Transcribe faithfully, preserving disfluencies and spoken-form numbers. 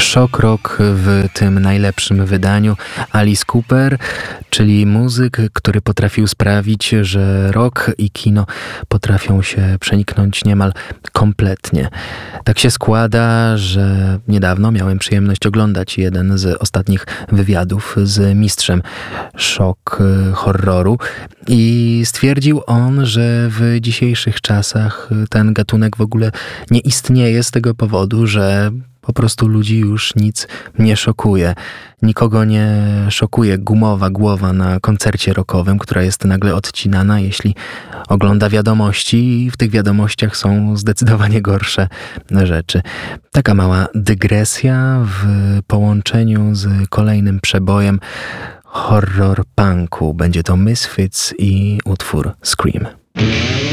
Shock rock w tym najlepszym wydaniu. Alice Cooper, czyli muzyk, który potrafił sprawić, że rock i kino potrafią się przeniknąć niemal kompletnie. Tak się składa, że niedawno miałem przyjemność oglądać jeden z ostatnich wywiadów z mistrzem shock horroru i stwierdził on, że w dzisiejszych czasach ten gatunek w ogóle nie istnieje z tego powodu, że po prostu ludzi już nic nie szokuje. Nikogo nie szokuje gumowa głowa na koncercie rockowym, która jest nagle odcinana, jeśli ogląda wiadomości i w tych wiadomościach są zdecydowanie gorsze rzeczy. Taka mała dygresja w połączeniu z kolejnym przebojem horror punku. Będzie to Misfits i utwór Scream.